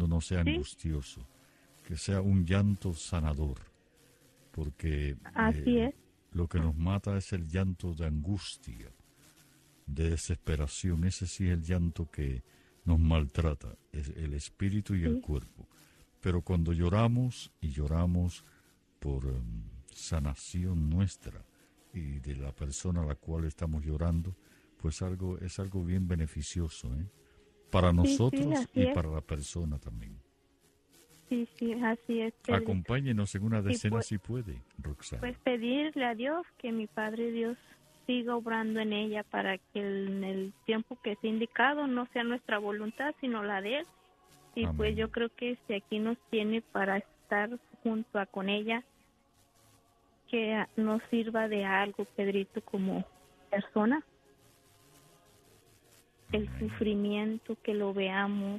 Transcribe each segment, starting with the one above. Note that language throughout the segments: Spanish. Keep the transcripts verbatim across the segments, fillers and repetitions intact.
llanto no sea ¿Sí? angustioso, que sea un llanto sanador, porque Así eh, es. lo que nos mata es el llanto de angustia, de desesperación. Ese sí es el llanto que nos maltrata, es el espíritu y el Sí, cuerpo. Pero cuando lloramos y lloramos por um, sanación nuestra y de la persona a la cual estamos llorando, pues algo es algo bien beneficioso, ¿eh? Para sí, sí, nosotros así y es. para la persona también. Sí, sí, así es, Pedrito. Acompáñenos en una Y decena pues, si puede, Roxana. pues pedirle a Dios que mi Padre Dios siga obrando en ella para que en el tiempo que sea indicado no sea nuestra voluntad, sino la de Él. Y pues Amén. yo creo que si aquí nos tiene para estar junto a con ella, que nos sirva de algo, Pedrito, como persona, el Amén. sufrimiento, que lo veamos.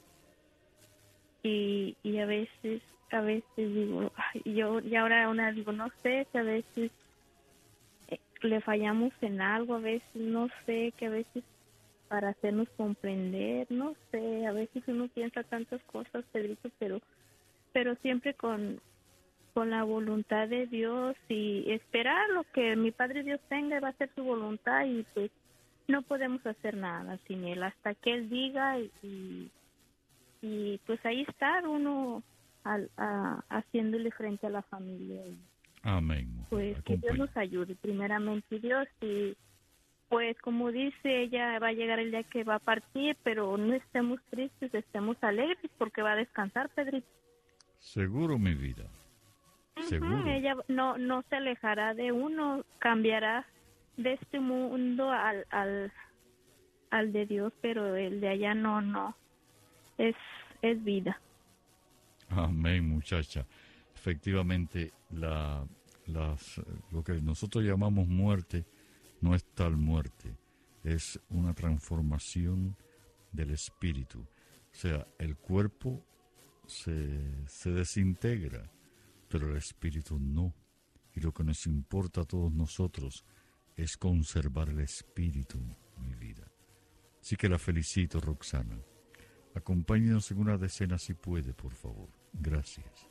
Y, y a veces, a veces digo, ay, yo, y ahora una digo, no sé, que a veces eh, le fallamos en algo, a veces, no sé, que a veces para hacernos comprender, no sé, a veces uno piensa tantas cosas, Pedrito, pero, pero siempre con, con la voluntad de Dios y esperar lo que mi Padre Dios tenga, va a ser su voluntad y pues no podemos hacer nada sin Él, hasta que Él diga y, y, y, pues ahí está uno al, a, haciéndole frente a la familia. Y, Amén, mujer. pues que Dios Acompañe. nos ayude, primeramente Dios, y pues como dice ella, va a llegar el día que va a partir, pero no estemos tristes, estemos alegres porque va a descansar, Pedrito. Seguro, mi vida. Ujú, Seguro. ella no no se alejará de uno, cambiará de este mundo al, al, al de Dios, pero el de allá no, no, es, es vida. Amén, muchacha. Efectivamente, la, las, lo que nosotros llamamos muerte no es tal muerte, es una transformación del espíritu. O sea, el cuerpo se, se desintegra, pero el espíritu no. Y lo que nos importa a todos nosotros es conservar el espíritu, mi vida. Así que la felicito, Roxana. Acompáñenos en una decena si puede, por favor. Gracias.